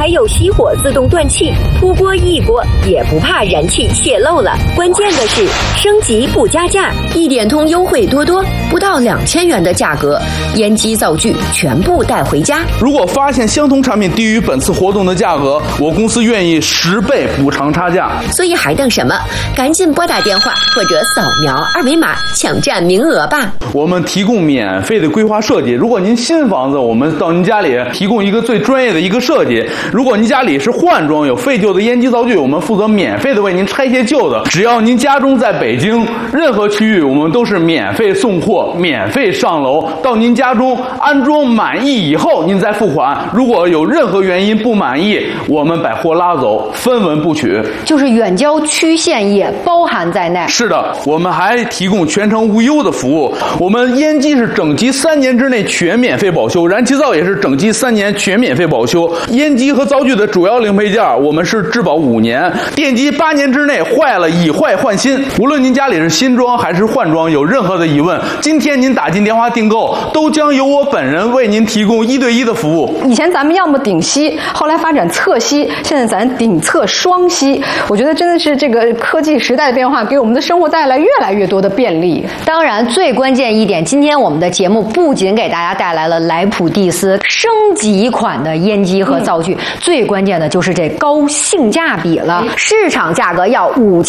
还有熄火自动断气，扑锅一锅也不怕燃气泄漏了。关键的是升级不加价，一点通优惠多多，不到2000元的价格，烟机灶具全部带回家。 如果发现相同产品低于本次活动的价格，我公司愿意10倍补偿差价。 所以还等什么？赶紧拨打电话或者扫描2维码抢占名额吧。 我们提供免费的规划设计，如果您新房子，我们到您家里提供一个最专业的一个设计；如果您家里是换装有废旧的烟机灶具，我们负责免费的为您拆卸旧的。只要您家中在北京任何区域，我们都是免费送货、免费上楼到您家中安装满意以后，您再付款。如果有任何原因不满意，我们把货拉走，分文不取。 就是远郊区县也包含在内。 是的，我们还提供全程无忧的服务。我们烟机是整机3年之内全免费保修，燃气灶也是整机3年全免费保修。烟机和灶具的主要零配件，我们是质保5年，电机8年之内坏了以坏换新。无论您家里是新装还是换装，有任何的疑问，今天您打进电话订购，都将由我本人为您提供1对1的服务。 以前咱们要么顶吸，后来发展侧吸，现在咱顶侧双吸。我觉得真的是这个科技时代的变化，给我们的生活带来越来越多的便利。当然，最关键一点，今天我们的节目不仅给大家带来了莱普蒂斯升级款的烟机和灶具，最关键的就是这高性价比了。市场价格要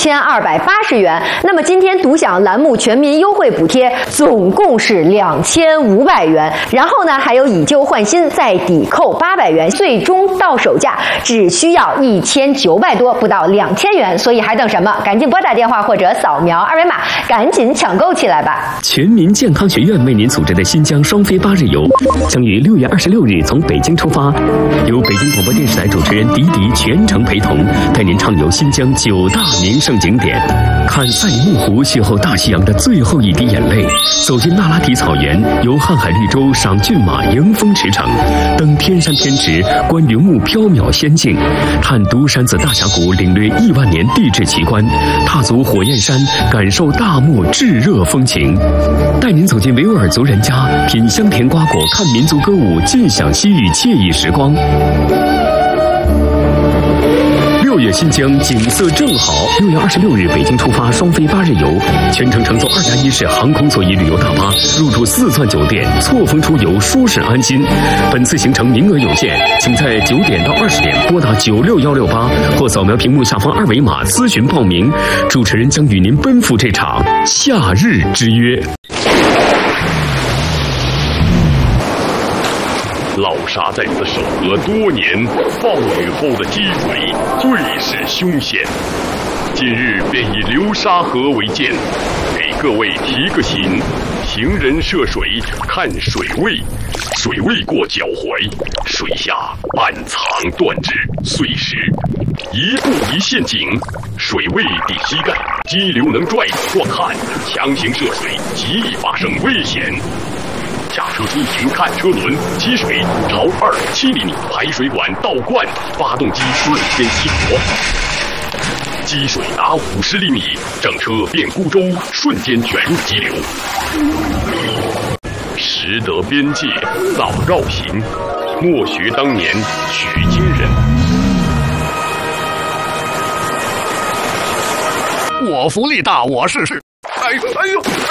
5280元，那么今天独享栏目全民优惠补贴，总共是2500元。然后呢，还有以旧换新再抵扣800元，最终到手价只需要1900多，不到2000元。所以还等什么？赶紧拨打电话或者扫描2维码，赶紧抢购起来吧！ 全民健康学院为您组织的新疆双飞8日游，将于6月26日从北京出发，由北京广播电视台主持人迪迪全程陪同，带您畅游新疆9大名胜景点，看赛里木湖邂逅大西洋的最后一滴眼泪，走进那拉提草原，游瀚海绿洲赏骏马迎风驰骋，登天山天池观云雾缥缈仙境，看独山子大峡谷领略亿万年地质奇观，踏足火焰山感受大漠炙热风情，带您走进维吾尔族人家，品香甜瓜果，看民族歌舞，尽享西域惬意时光。6月新疆景色正好，6月26日北京出发双飞8日游，全程乘坐2+1式航空座椅旅游大巴，入住4钻酒店，错峰出游，舒适安心。本次行程名额有限，请在9点到20点拨打96168或扫描屏幕下方2维码咨询报名。主持人将与您奔赴这场夏日之约。 老沙在此守河多年，暴雨后的积水最是凶险。今日便以流沙河为鉴，给各位提个醒：行人涉水看水位，水位过脚踝，水下暗藏断肢碎石，一步一陷阱，水位抵膝盖，激流能拽或看，强行涉水极易发生危险。下车出行看车轮，积水朝2.7厘米排水管倒灌，发动机瞬间熄火。积水达50厘米，整车变孤舟，瞬间卷入激流。识得边界早绕行，莫学当年取经人。 我福利大，我试试。哎呦！